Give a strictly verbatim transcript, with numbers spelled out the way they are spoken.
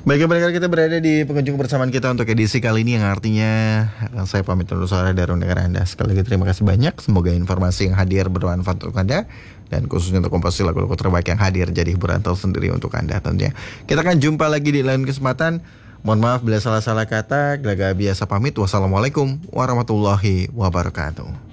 Baik, pendengar, kita berada di pengunjung persamaan kita untuk edisi kali ini, yang artinya saya pamit undur suara dari undangan Anda. Sekali lagi terima kasih banyak. Semoga informasi yang hadir bermanfaat untuk Anda, dan khususnya untuk komposisi lagu-lagu terbaik yang hadir jadi hiburan tersendiri untuk Anda tentunya. Kita akan jumpa lagi di lain kesempatan. Mohon maaf bila salah-salah kata. Gelaga biasa pamit. Wassalamualaikum warahmatullahi wabarakatuh.